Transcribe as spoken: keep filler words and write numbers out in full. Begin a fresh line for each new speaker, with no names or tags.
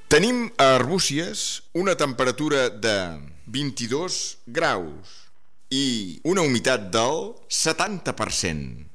Tenim a Arbúcies una temperatura de vint-i-dos graus i una humitat del setanta per cent.